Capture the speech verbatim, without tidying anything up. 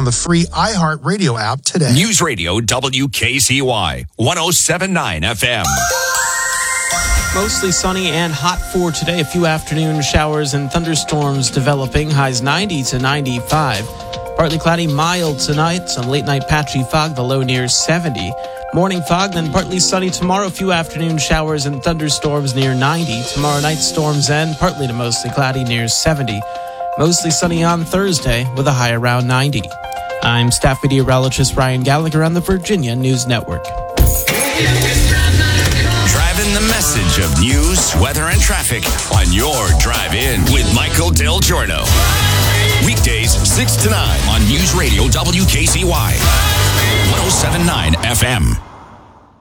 on the free iHeartRadio app today. News Radio W K C Y, one oh seven point nine F M. Mostly sunny and hot for today. A few afternoon showers and thunderstorms developing. Highs ninety to ninety-five. Partly cloudy, mild tonight. Some late night patchy fog, the low near seventy. Morning fog, then partly sunny tomorrow. A few afternoon showers and thunderstorms near ninety. Tomorrow night storms and partly to mostly cloudy near seventy. Mostly sunny on Thursday with a high around ninety. I'm staff meteorologist Ryan Gallagher on the Virginia News Network. Driving the message of news, weather, and traffic on your Drive-In with Michael Del Giorno. Weekdays, six to nine on News Radio W K C Y, one oh seven point nine F M.